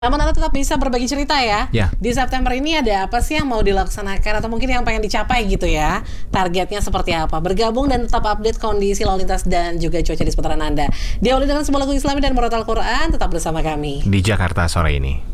Namun Anda tetap bisa berbagi cerita ya. Ya. Di September ini ada apa sih yang mau dilaksanakan atau mungkin yang pengen dicapai gitu ya? Targetnya seperti apa? Bergabung dan tetap update kondisi lalu lintas dan juga cuaca di seputaran Anda. Diawali dengan sebuah lagu Islami dan murotal Quran, tetap bersama kami Di Jakarta sore ini.